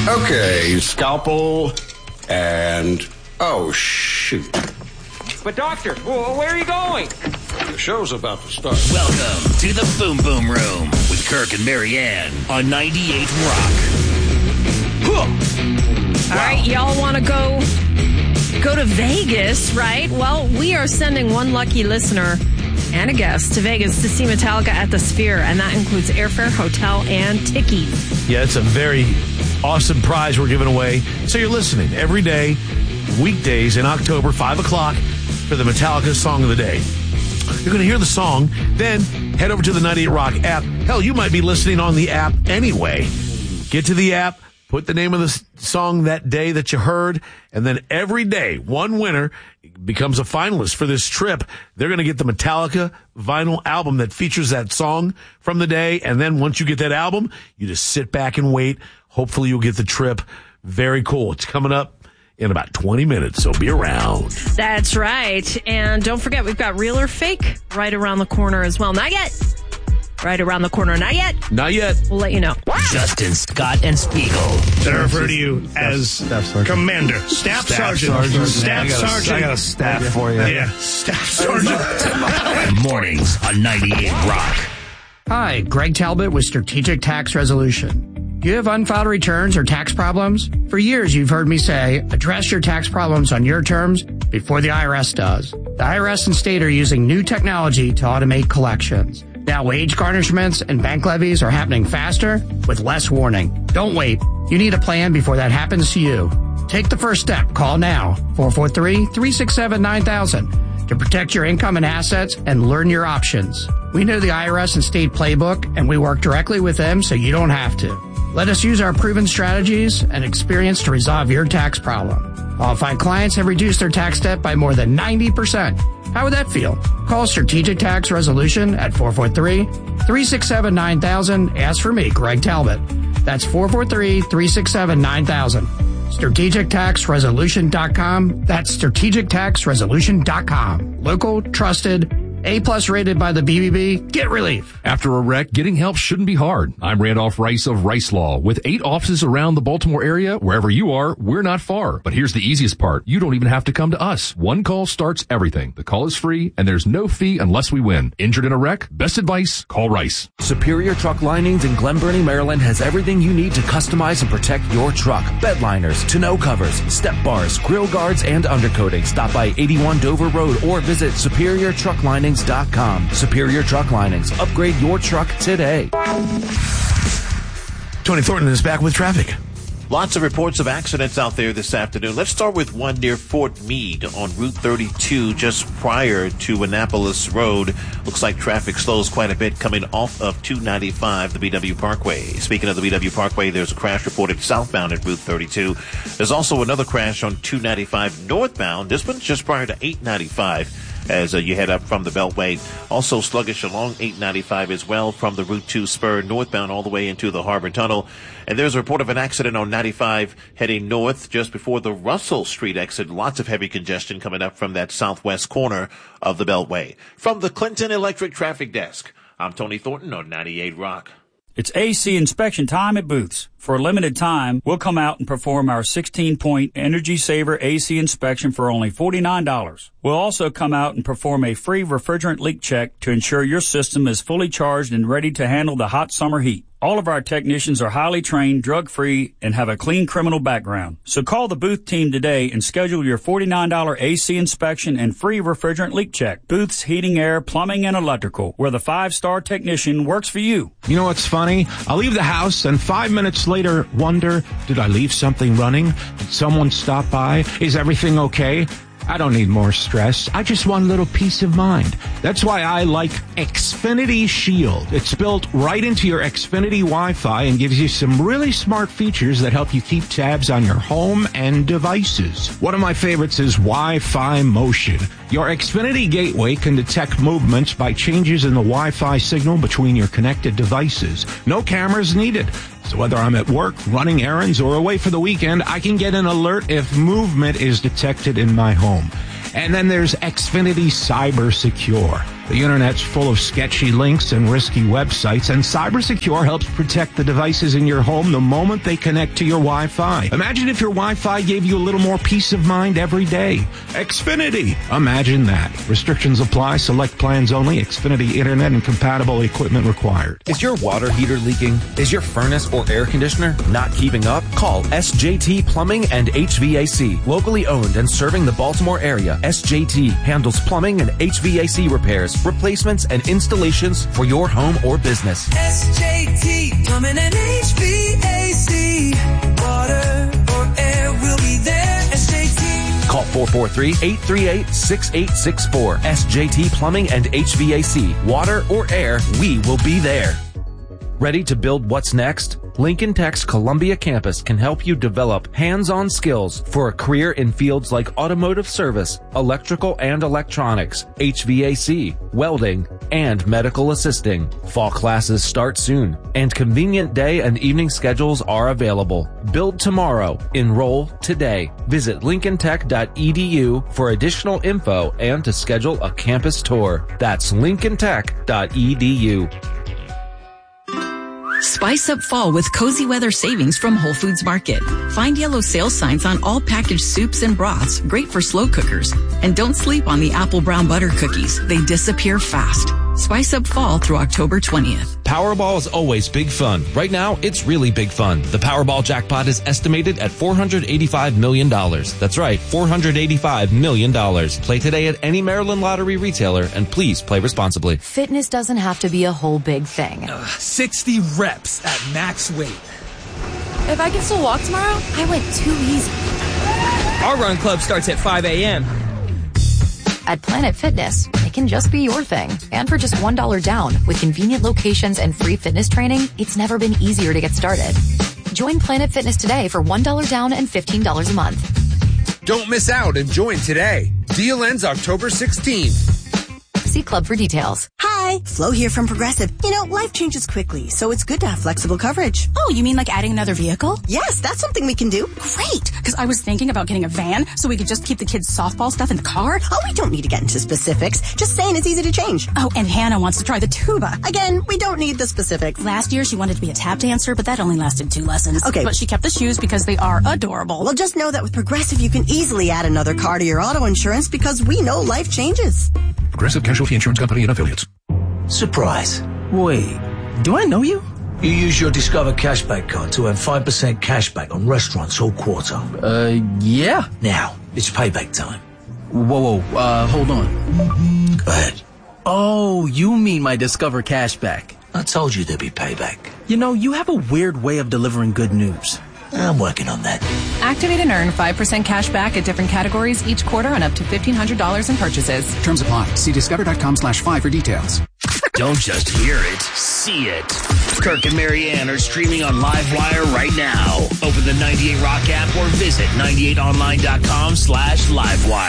Okay, scalpel and... oh, shoot. But doctor, where are you going? The show's about to start. Welcome to the Boom Boom Room with Kirk and Marianne on 98 Rock. All right, y'all want to go to Vegas, right? Well, we are sending one lucky listener and a guest to Vegas to see Metallica at the Sphere, and that includes airfare, hotel, and tickies. Yeah, it's a very awesome prize we're giving away. So you're listening every day, weekdays in October, 5 o'clock, for the Metallica Song of the Day. You're going to hear the song, then head over to the 98 Rock app. Hell, you might be listening on the app anyway. Get to the app, put the name of the song that day that you heard, and then every day, one winner becomes a finalist for this trip. They're going to get the Metallica vinyl album that features that song from the day, and then once you get that album, you just sit back and wait. Hopefully you'll get the trip. Very cool. It's coming up in about 20 minutes, so be around. That's right. And don't forget, we've got Real or Fake right around the corner as well. Not yet. Right around the corner. Not yet. Not yet. We'll let you know. Justin, Scott, and Spiegel. I refer to you as Commander. Staff Sergeant. Staff Sergeant. I got a staff for you. Yeah, Staff Sergeant. Mornings on 98 Rock. Hi, Greg Talbot with Strategic Tax Resolution. Do you have unfiled returns or tax problems? For years, you've heard me say, address your tax problems on your terms before the IRS does. The IRS and state are using new technology to automate collections. Now, wage garnishments and bank levies are happening faster with less warning. Don't wait. You need a plan before that happens to you. Take the first step. Call now. 443-367-9000 to protect your income and assets and learn your options. We know the IRS and state playbook, and we work directly with them so you don't have to. Let us use our proven strategies and experience to resolve your tax problem. Qualified clients have reduced their tax debt by more than 90%. How would that feel? Call Strategic Tax Resolution at 443-367-9000. Ask for me, Greg Talbot. That's 443-367-9000. StrategicTaxResolution.com. That's StrategicTaxResolution.com. Local, trusted, A+ rated by the BBB. Get relief. After a wreck, getting help shouldn't be hard. I'm Randolph Rice of Rice Law. With 8 offices around the Baltimore area, wherever you are, we're not far. But here's the easiest part. You don't even have to come to us. One call starts everything. The call is free, and there's no fee unless we win. Injured in a wreck? Best advice, call Rice. Superior Truck Linings in Glen Burnie, Maryland has everything you need to customize and protect your truck. Bed liners, tonneau covers, step bars, grill guards, and undercoating. Stop by 81 Dover Road or visit SuperiorTruckLinings.com. Superior Truck Linings. Upgrade your truck today. Tony Thornton is back with traffic. Lots of reports of accidents out there this afternoon. Let's start with one near Fort Meade on Route 32, just prior to Annapolis Road. Looks like traffic slows quite a bit coming off of 295, the BW Parkway. Speaking of the BW Parkway, there's a crash reported southbound at Route 32. There's also another crash on 295 northbound. This one's just prior to 895. As you head up from the Beltway. Also sluggish along 895 as well from the Route 2 spur northbound all the way into the Harbor Tunnel. And there's a report of an accident on 95 heading north just before the Russell Street exit. Lots of heavy congestion coming up from that southwest corner of the Beltway. From the Clinton Electric Traffic Desk, I'm Tony Thornton on 98 Rock. It's AC inspection time at Booth's. For a limited time, we'll come out and perform our 16-point Energy Saver AC inspection for only $49. We'll also come out and perform a free refrigerant leak check to ensure your system is fully charged and ready to handle the hot summer heat. All of our technicians are highly trained, drug-free, and have a clean criminal background. So call the Booth team today and schedule your $49 AC inspection and free refrigerant leak check. Booth's Heating, Air, Plumbing, and Electrical, where the 5-star technician works for you. You know what's funny? I'll leave the house and 5 minutes later wonder, did I leave something running? Did someone stop by? Is everything okay? I don't need more stress. I just want a little peace of mind. That's why I like Xfinity Shield. It's built right into your Xfinity Wi-Fi and gives you some really smart features that help you keep tabs on your home and devices. One of my favorites is Wi-Fi Motion. Your Xfinity gateway can detect movements by changes in the Wi-Fi signal between your connected devices. No cameras needed. So whether I'm at work, running errands, or away for the weekend, I can get an alert if movement is detected in my home. And then there's Xfinity Cyber Secure. The internet's full of sketchy links and risky websites, and CyberSecure helps protect the devices in your home the moment they connect to your Wi-Fi. Imagine if your Wi-Fi gave you a little more peace of mind every day. Xfinity. Imagine that. Restrictions apply. Select plans only. Xfinity Internet and compatible equipment required. Is your water heater leaking? Is your furnace or air conditioner not keeping up? Call SJT Plumbing and HVAC. Locally owned and serving the Baltimore area, SJT handles plumbing and HVAC repairs, replacements, and installations for your home or business. SJT Plumbing and HVAC. Water or air will be there. SJT. Call 443-838-6864. SJT Plumbing and HVAC. Water or air, we will be there. Ready to build what's next? Lincoln Tech's Columbia campus can help you develop hands-on skills for a career in fields like automotive service, electrical and electronics, HVAC, welding, and medical assisting. Fall classes start soon, and convenient day and evening schedules are available. Build tomorrow. Enroll today. Visit lincolntech.edu for additional info and to schedule a campus tour. That's lincolntech.edu. Spice up fall with cozy weather savings from Whole Foods Market. Find yellow sales signs on all packaged soups and broths, great for slow cookers. And don't sleep on the apple brown butter cookies. They disappear fast. Spice up fall through October 20th. Powerball is always big fun. Right now, it's really big fun. The Powerball jackpot is estimated at $485 million. That's right, $485 million. Play today at any Maryland Lottery retailer, and please play responsibly. Fitness doesn't have to be a whole big thing. 60 reps at max weight. If I can still walk tomorrow, I went too easy. Our run club starts at 5 a.m. At Planet Fitness, it can just be your thing. And for just $1 down, with convenient locations and free fitness training, it's never been easier to get started. Join Planet Fitness today for $1 down and $15 a month. Don't miss out and join today. Deal ends October 16th. See Club for details. Hi, Flo here from Progressive. You know, life changes quickly, so it's good to have flexible coverage. Oh, you mean like adding another vehicle? Yes, that's something we can do. Great, because I was thinking about getting a van so we could just keep the kids' softball stuff in the car. Oh, we don't need to get into specifics. Just saying it's easy to change. Oh, and Hannah wants to try the tuba. Again, we don't need the specifics. Last year, she wanted to be a tap dancer, but that only lasted 2 lessons. Okay. But she kept the shoes because they are adorable. Well, just know that with Progressive, you can easily add another car to your auto insurance because we know life changes. Progressive Casualty Insurance Company and Affiliates. Surprise. Wait, do I know you? You use your Discover Cashback card to earn 5% cashback on restaurants all quarter. Yeah. Now, it's payback time. Whoa, hold on. Go ahead. Oh, you mean my Discover Cashback. I told you there'd be payback. You know, you have a weird way of delivering good news. I'm working on that. Activate and earn 5% cash back at different categories each quarter on up to $1,500 in purchases. Terms apply. See discover.com/5 for details. Don't just hear it, see it. Kirk and Marianne are streaming on LiveWire right now. Open the 98 Rock app or visit 98online.com/LiveWire.